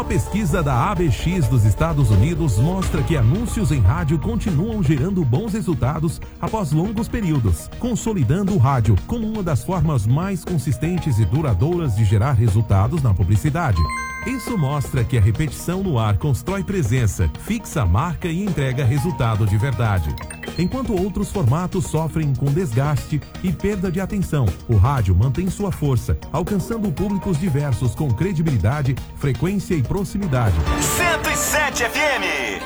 Uma pesquisa da ABX dos Estados Unidos mostra que anúncios em rádio continuam gerando bons resultados após longos períodos, consolidando o rádio como uma das formas mais consistentes e duradouras de gerar resultados na publicidade. Isso mostra que a repetição no ar constrói presença, fixa a marca e entrega resultado de verdade. Enquanto outros formatos sofrem com desgaste e perda de atenção, o rádio mantém sua força, alcançando públicos diversos com credibilidade, frequência e proximidade. 107 FM.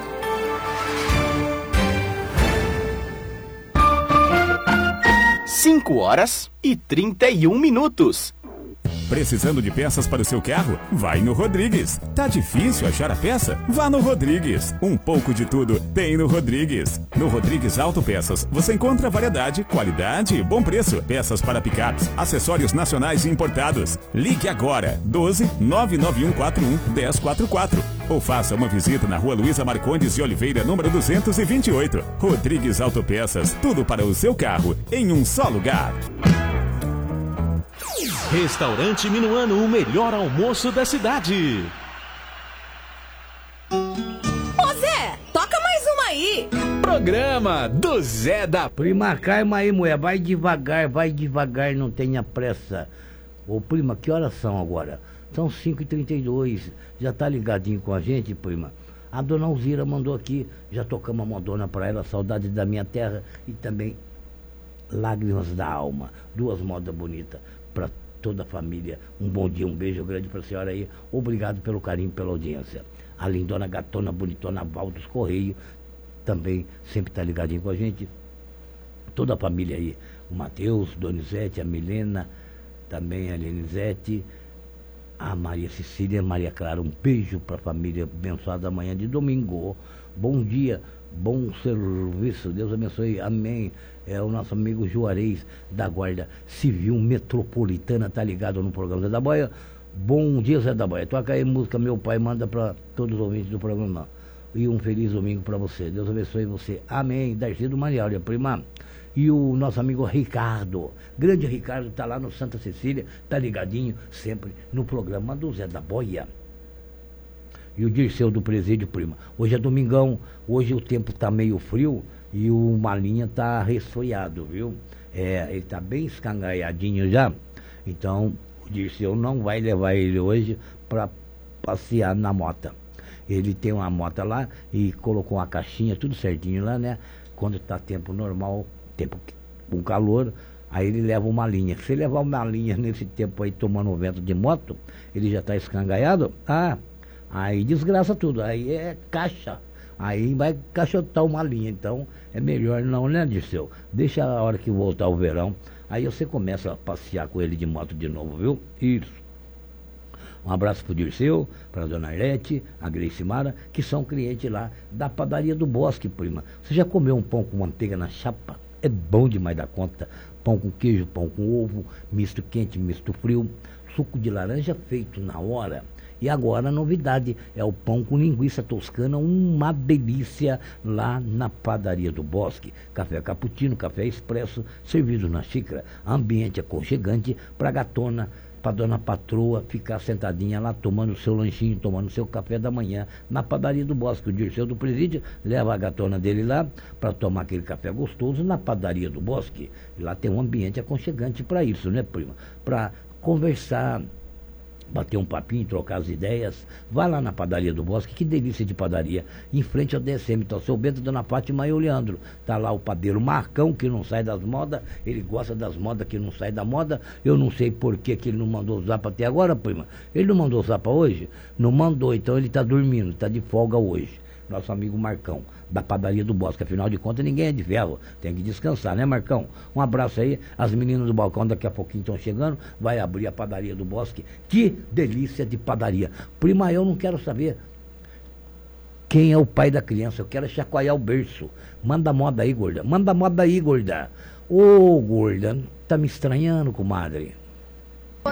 Cinco horas e 31 minutos. Precisando de peças para o seu carro? Vai no Rodrigues. Tá difícil achar a peça? Vá no Rodrigues. Um pouco de tudo tem no Rodrigues. No Rodrigues Autopeças você encontra variedade, qualidade e bom preço. Peças para picapes, acessórios nacionais e importados. Ligue agora 12 99141 1044 ou faça uma visita na Rua Luísa Marcondes de Oliveira, número 228. Rodrigues Autopeças, tudo para o seu carro em um só lugar. Restaurante Minuano, o melhor almoço da cidade. Ô Zé, toca mais uma aí. Programa do Zé da Prima, calma aí, mulher, vai devagar, não tenha pressa. Ô prima, que horas são agora? São 5h32, já tá ligadinho com a gente, prima? A dona Alzira mandou aqui, já tocamos a modona pra ela, Saudade da Minha Terra e também Lágrimas da Alma, duas modas bonitas pra toda a família. Um bom dia, um beijo grande pra senhora aí. Obrigado pelo carinho, pela audiência. A lindona, gatona, bonitona, Valdos Correio, também sempre tá ligadinho com a gente. Toda a família aí. O Matheus, Donizete, a Milena, também a Lenizete, a Maria Cecília, Maria Clara. Um beijo pra família abençoada amanhã de domingo. Bom dia, bom serviço. Deus abençoe. Amém. É o nosso amigo Juarez, da Guarda Civil Metropolitana, tá ligado no programa Zé da Boia. Bom dia, Zé da Boia. Toca aí música, meu pai manda para todos os ouvintes do programa. E um feliz domingo para você. Deus abençoe você. Amém. Darcy do Marialha, prima. E o nosso amigo Ricardo, grande Ricardo, tá lá no Santa Cecília, tá ligadinho sempre no programa do Zé da Boia. E o Dirceu do Presídio, prima. Hoje é domingão, hoje o tempo tá meio frio e o Malinha tá resfriado, viu? Ele tá bem escangaiadinho já. Então, o Dirceu não vai levar ele hoje para passear na mota. Ele tem uma moto lá e colocou uma caixinha, tudo certinho lá, né? Quando tá tempo normal, tempo com calor, aí ele leva uma linha. Se levar uma linha nesse tempo aí tomando vento de moto, ele já tá escangaiado, aí desgraça tudo, aí é caixa. Aí vai caixotar uma linha, então é melhor não, né, Dirceu? Deixa a hora que voltar o verão, aí você começa a passear com ele de moto de novo, viu? Isso. Um abraço pro Dirceu, pra dona Arlete, a Gleice Mara, que são clientes lá da padaria do Bosque, prima. Você já comeu um pão com manteiga na chapa? É bom demais da conta. Pão com queijo, pão com ovo, misto quente, misto frio, suco de laranja feito na hora. E agora a novidade é o pão com linguiça toscana, uma delícia lá na padaria do Bosque. Café cappuccino, café expresso, servido na xícara. Ambiente aconchegante para gatona, para dona patroa ficar sentadinha lá tomando seu lanchinho, tomando seu café da manhã na padaria do Bosque. O Dirceu do Presídio leva a gatona dele lá para tomar aquele café gostoso na padaria do Bosque. E lá tem um ambiente aconchegante para isso, né, prima? Para conversar, bater um papinho, trocar as ideias. Vai lá na padaria do Bosque, que delícia de padaria, em frente ao DSM, tá o seu Bento, dona Fátima e o Leandro. Tá lá o padeiro Marcão, que não sai das modas, ele gosta das modas que não sai da moda. Eu não sei por que ele não mandou o zap até agora, prima. Ele não mandou o zap hoje? Não mandou, então ele tá dormindo, tá de folga hoje. Nosso amigo Marcão, da padaria do Bosque. Afinal de contas, ninguém é de ferro, tem que descansar, né, Marcão? Um abraço aí, as meninas do balcão daqui a pouquinho estão chegando, vai abrir a padaria do Bosque. Que delícia de padaria. Prima, eu não quero saber quem é o pai da criança, eu quero chacoalhar o berço. Manda moda aí, gorda, manda moda aí, gorda. Ô, gorda, tá me estranhando, comadre?